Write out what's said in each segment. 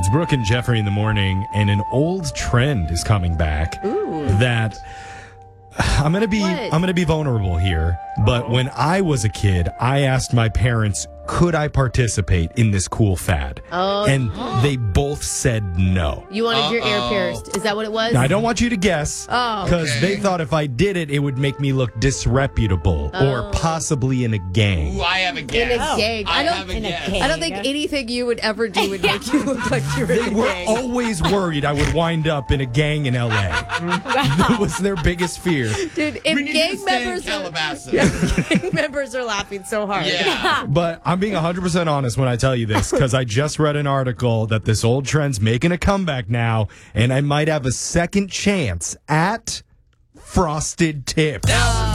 It's Brooke and Jeffrey in the morning, and an old trend is coming back. Ooh. That I'm gonna be vulnerable here, but when I was a kid, I asked my parents, could I participate in this cool fad? Oh. And they both said no. You wanted your ear pierced. Is that what it was? Now, I don't want you to guess, because they thought if I did it, it would make me look disreputable or possibly in a gang. Ooh, I have a guess. In a gang. I have a guess. I don't think anything you would ever do would make you look like you were in a They were gang. always worried I would wind up in a gang in L.A. That was their biggest fear. Dude, We need if gang to stay in members Calabasas. gang members are laughing so hard. Yeah. But I'm being 100% honest when I tell you this, because I just read an article that this old trend's making a comeback now, and I might have a second chance at Frosted Tips.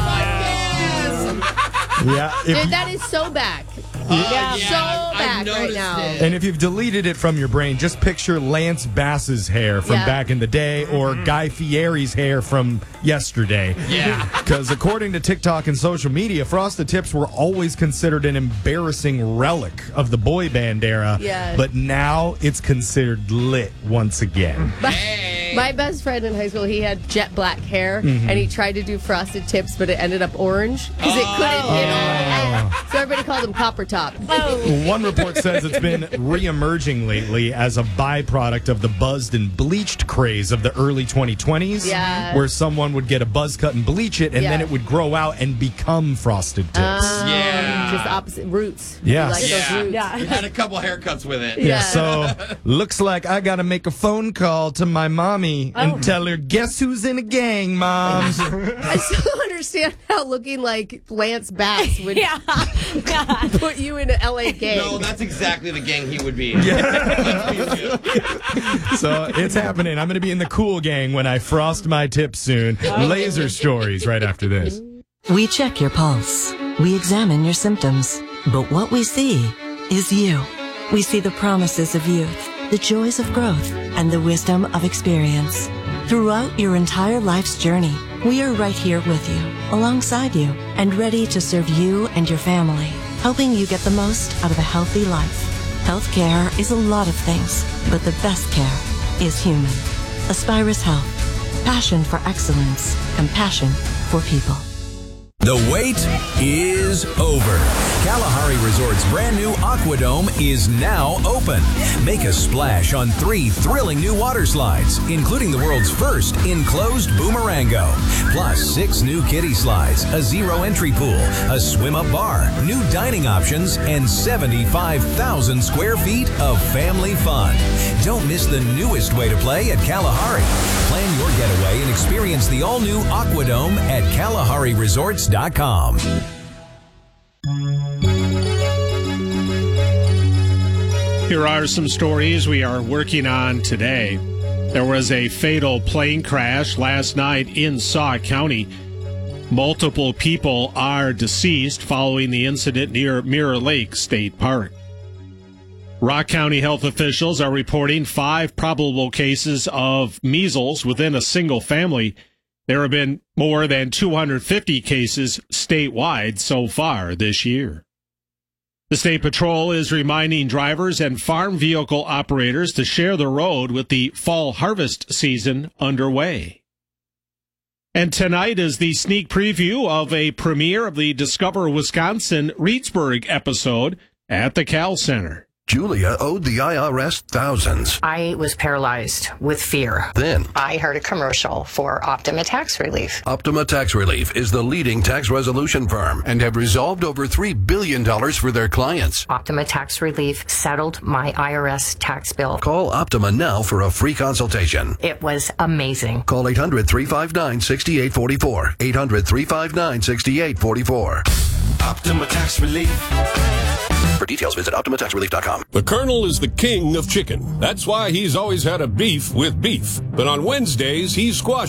Yeah, Dude, that is so back. Yeah, So I've back right now. noticed it. and if you've deleted it from your brain, just picture Lance Bass's hair from Yeah. back in the day or Guy Fieri's hair from yesterday. Yeah. Because according to TikTok and social media, Frosted Tips were always considered an embarrassing relic of the boy band era. Yes. But now it's considered lit once again. My best friend in high school, he had jet black hair, and he tried to do Frosted Tips, but it ended up orange because it couldn't get on. So everybody called him Copper Top. One report says it's been re-emerging lately as a byproduct of the buzzed and bleached craze of the early 2020s, Yeah. where someone would get a buzz cut and bleach it, and then Yeah. it would grow out and become Frosted Tips. Yeah. Just opposite roots. Yes. You like those Yeah. roots. We had a couple haircuts with it. Yeah, so looks like I gotta make a phone call to my mommy and tell her, guess who's in a gang, Mom? I still don't understand how looking like Lance Bass would put you in an LA gang. No, that's exactly the gang he would be. So it's happening. I'm gonna be in the cool gang when I frost my tips soon. Laser stories right after this. We check your pulse. We examine your symptoms. But what we see is you. We see the promises of youth, the joys of growth, and the wisdom of experience. Throughout your entire life's journey, we are right here with you, alongside you, and ready to serve you and your family, helping you get the most out of a healthy life. Healthcare is a lot of things, but the best care is human. Aspirus Health. Passion for excellence. Compassion for people. The wait is over. Kalahari Resort's brand new Aquadome is now open. Make a splash on 3 thrilling new water slides, including the world's first enclosed boomerango. Plus 6 new kiddie slides, a zero entry pool, a swim-up bar, new dining options, and 75,000 square feet of family fun. Don't miss the newest way to play at Kalahari. Plan your getaway and experience the all-new Aquadome at KalahariResorts.com. Here are some stories we are working on today. There was a fatal plane crash last night in Sauk County. Multiple people are deceased following the incident near Mirror Lake State Park. Rock County health officials are reporting 5 probable cases of measles within a single family. There have been more than 250 cases statewide so far this year. The State Patrol is reminding drivers and farm vehicle operators to share the road with the fall harvest season underway. And tonight is the sneak preview of a premiere of the Discover Wisconsin Reedsburg episode at the Cal Center. Julia owed the IRS thousands. I was paralyzed with fear. Then, I heard a commercial for Optima Tax Relief. Optima Tax Relief is the leading tax resolution firm and have resolved over $3 billion for their clients. Optima Tax Relief settled my IRS tax bill. Call Optima now for a free consultation. It was amazing. Call 800-359-6844. 800-359-6844. Optima Tax Relief. For details, visit OptimaTaxRelief.com. The Colonel is the king of chicken. That's why he's always had a beef with beef. But on Wednesdays, he squashes